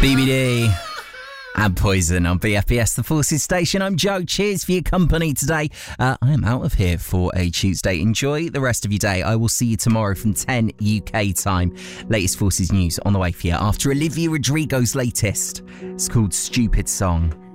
BBD and Poison on BFBS, the Forces Station. I'm Joe. Cheers for your company today. I am out of here for a Tuesday. Enjoy the rest of your day. I will see you tomorrow from 10 UK time. Latest Forces news on the way for you after Olivia Rodrigo's latest. It's called Stupid Song.